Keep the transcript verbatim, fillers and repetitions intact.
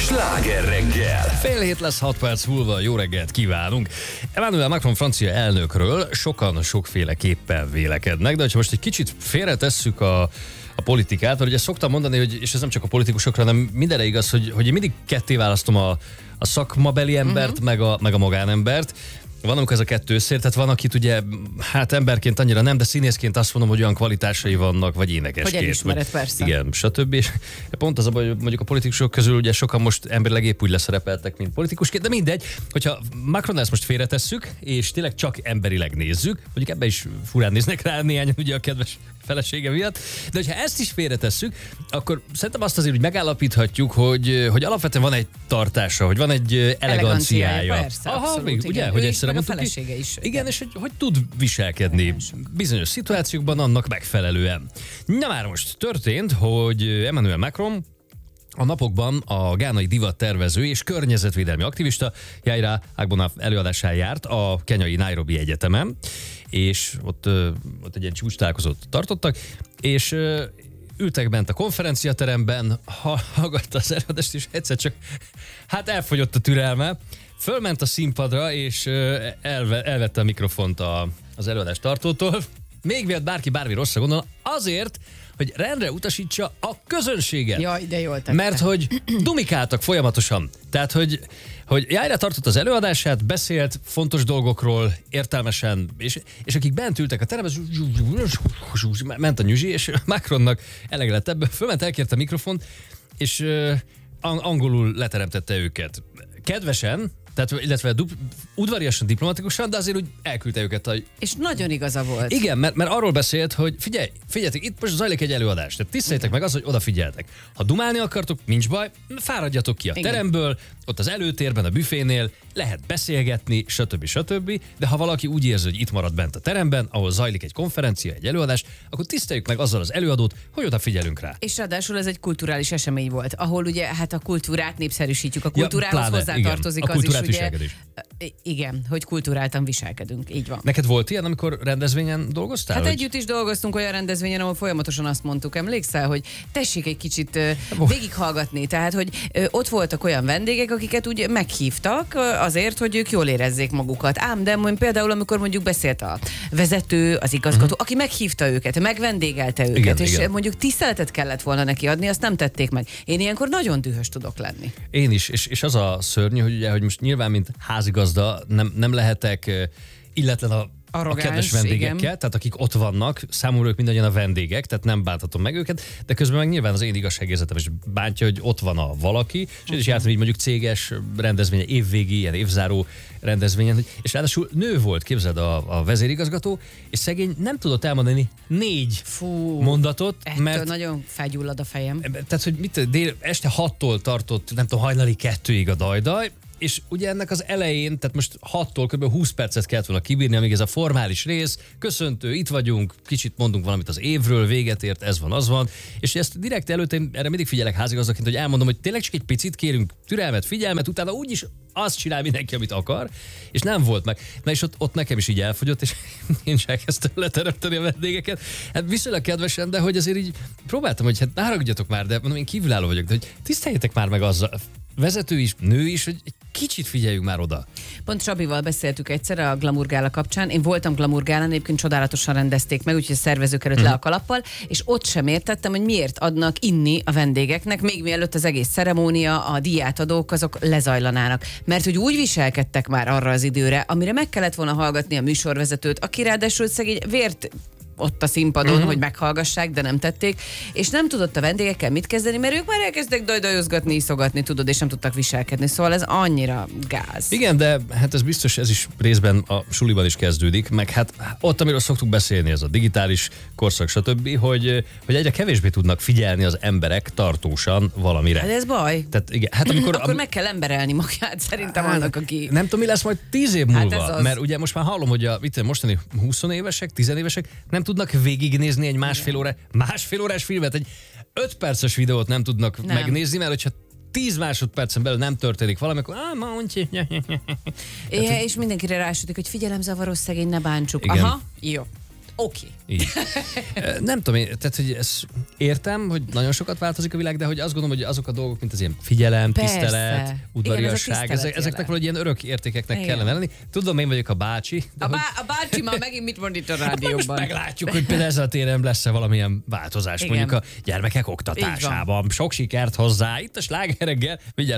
Sláger reggel! Fél hét lesz, hat perc múlva, jó reggelt kívánunk. Emmanuel Macron francia elnökről sokan sokféleképpen vélekednek, de ha most egy kicsit félretesszük a, a politikát, mert ugye szoktam mondani, hogy, és ez nem csak a politikusokra, hanem mindenre igaz, hogy, hogy én mindig ketté választom a, a szakmabeli embert, uh-huh. meg, a, meg a magánembert. Van, amikor ez a kettő összér, tehát van, akit ugye, hát emberként annyira nem, de színészként azt mondom, hogy olyan kvalitásai vannak, vagy énekesként. Hogy elismered, persze. Igen, stb. És pont az a baj, hogy mondjuk a politikusok közül ugye sokan most emberileg épp úgy leszerepeltek, mint politikusként, de mindegy, hogyha Macron ezt most félretesszük, és tényleg csak emberileg nézzük, mondjuk ebbe is furán néznek rá néhányan ugye a kedves felesége miatt, de hogyha ezt is félretesszük, akkor szerintem azt azért úgy megállapíthatjuk, hogy, hogy alapvetően van egy tartása, hogy van egy eleganciája. Persze, Aha, abszolút, még, igen. ugye, Ő hogy is, egyszerre meg a mondtuk felesége is. Igen, igen, és hogy, hogy tud viselkedni bizonyos szituációkban annak megfelelően. Na már most történt, hogy Emmanuel Macron a napokban a gánai divattervező és környezetvédelmi aktivista Yaira Agbonaf előadásán járt a kenyai Nairobi Egyetemen, és ott, ott egy ilyen csúcstalálkozót tartottak, és ültek bent a konferenciateremben, hallgatta az előadást, és egyszer csak hát elfogyott a türelme, fölment a színpadra, és elve, elvette a mikrofont a, az előadás tartótól, még miatt bárki bármi rosszra gondol, azért, hogy rendre utasítsa a közönséget. Jaj, de jól tette. Mert hogy dumikáltak folyamatosan. Tehát, hogy, hogy Yaira tartott az előadását, beszélt fontos dolgokról, értelmesen, és, és akik bent ültek a teremben, ment a nyüzsi, és Macronnak elege lett ebből, fölment, elkérte a mikrofont, és uh, angolul leteremtette őket. Kedvesen, tehát, illetve dub, udvariasan, diplomatikusan, de azért úgy elküldte őket. A... És nagyon igaza volt. Igen, mert, mert arról beszélt, hogy figyelj, figyeljetek, itt most zajlik egy előadás, tehát tiszteljétek meg az, hogy odafigyeltek. Ha dumálni akartok, nincs baj, fáradjatok ki a Igen. teremből, ott az előtérben, a büfénél, lehet beszélgetni, stb. stb. De ha valaki úgy érzi, hogy itt marad bent a teremben, ahol zajlik egy konferencia, egy előadás, akkor tiszteljük meg azzal az előadót, hogy odafigyelünk rá. És ráadásul ez egy kulturális esemény volt, ahol ugye hát a kultúrát népszerűsítjük, a kultúrához ja, pláne, hozzátartozik igen, az is, ugye. Igen, hogy kulturáltan viselkedünk, így van. Neked volt ilyen, amikor rendezvényen dolgoztál? Hát hogy... együtt is dolgoztunk olyan rendezvényen, ahol folyamatosan azt mondtuk, emlékszel, hogy tessék egy kicsit uh, végighallgatni, tehát hogy uh, ott voltak olyan vendégek, akiket úgy meghívtak uh, azért, hogy ők jól érezzék magukat. Ám de mondjuk, például, amikor mondjuk beszélt a vezető, az igazgató, uh-huh. aki meghívta őket, megvendégelte őket, igen, és igen. mondjuk tiszteletet kellett volna neki adni, azt nem tették meg. Én ilyenkor nagyon dühös tudok lenni. Én is, és, és az a szörnyű, hogy ugye, hogy most nyilván, mint házigazda, nem, nem lehetek illetlen a Arrogáns, a kedves vendégekkel, igen. tehát akik ott vannak, számomra ők mindannyian a vendégek, tehát nem bánthatom meg őket, de közben meg nyilván az én igazságérzetem is bántja, hogy ott van a valaki, és én is jártam így mondjuk céges rendezvényen, évvégi, ilyen évzáró rendezvényen, és ráadásul nő volt, képzeld, a, a vezérigazgató, és szegény nem tudott elmondani négy Fú, mondatot, ettől mert nagyon felgyullad a fejem. Tehát, hogy mit, dél, este hattól tartott, nem tudom, hajnali kettőig a dajdaj, és ugye ennek az elején, tehát most hattól kb. húsz percet kellett volna kibírni, amíg ez a formális rész, köszöntő, itt vagyunk, kicsit mondunk valamit az évről, véget ért, ez van, az van, és ezt direkt előtte, én erre mindig figyelek házigazdaként, hogy elmondom, hogy tényleg csak egy picit kérünk türelmet, figyelmet, utána úgyis azt csinál mindenki, amit akar, és nem volt meg. Na és ott, ott nekem is így elfogyott, és én is elkezdtem leteremteni a vendégeket. Hát viszonylag kedvesen, de hogy azért így próbáltam, hogy hát ne haragudjatok már, de mondom, én kívülálló vagyok, de hogy tiszteljetek már meg azzal, vezető is, nő is, hogy egy kicsit figyeljünk már oda. Pont Csabival beszéltük egyszer a Glamour Gála kapcsán. Én voltam Glamour Gálán, egyébként csodálatosan rendezték meg, úgyhogy a szervezők előtt uh-huh. le a kalappal, és ott sem értettem, hogy miért adnak inni a vendégeknek, még mielőtt az egész ceremónia, a díjátadók azok lezajlanának. Mert hogy úgy viselkedtek már arra az időre, amire meg kellett volna hallgatni a műsorvezetőt, aki ráadásul szegény vért ott a színpadon, uh-huh. hogy meghallgassák, de nem tették, és nem tudott a vendégekkel mit kezdeni, mert ők már elkezdtek dajdajozgatni, iszogatni, tudod, és nem tudtak viselkedni, szóval ez annyira gáz. Igen, de hát ez biztos, ez is részben a suliban is kezdődik, meg hát ott, amiről szoktuk beszélni, ez a digitális korszak, stb., hogy, hogy egyre kevésbé tudnak figyelni az emberek tartósan valamire. Hát ez baj. Tehát igen, hát amikor... Akkor am... meg kell emberelni magát, szerintem hát, annak, aki... Nem tudom, mi lesz majd tíz év múlva, hát mert ugye most már hallom, hogy a mit, mostani húsz évesek, tíz évesek nem tudnak végignézni egy másfél órás, másfél órás filmet, egy öt perces videót nem tudnak nem. megnézni, mert hogyha tíz másodpercen belül nem történik valami, akkor ah, mondj. É, és mindenkire rásütik, hogy figyelem, zavaros szegény, ne bántsuk. Igen. Aha, jó. Oké. Így. Nem tudom, én, tehát, hogy ezt értem, hogy nagyon sokat változik a világ, de hogy azt gondolom, hogy azok a dolgok, mint az ilyen figyelem, Persze. tisztelet, udvariasság, Igen, ez a ezek, ezeknek valahogy ilyen örök értékeknek Igen. kellene lenni. Tudom, én vagyok a bácsi. De A, hogy... bá- a bácsi már megint mit mond itt a Most rádióban? meglátjuk, hogy például ezen a téren lesz-e valamilyen változás Igen. mondjuk a gyermekek oktatásában. Sok sikert hozzá. Itt a Sláger reggel.